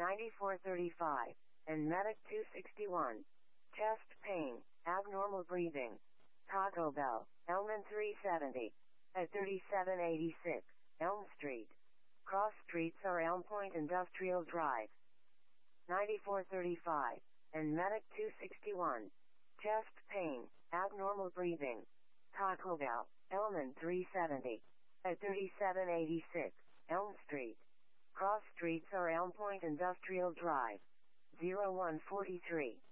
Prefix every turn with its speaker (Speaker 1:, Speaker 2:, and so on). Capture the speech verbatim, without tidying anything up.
Speaker 1: ninety-four thirty-five, and Medic two sixty-one. Chest pain, abnormal breathing. Taco Bell, Elman three seventy. At thirty-seven eighty-six, Elm Street. Cross streets are Elm Point Industrial Drive. ninety-four thirty-five, and Medic two sixty-one. Chest pain, abnormal breathing. Taco Bell, Elman three seventy. At thirty-seven eighty-six, Elm Street. Cross streets are Elm Point Industrial Drive. zero one forty-three.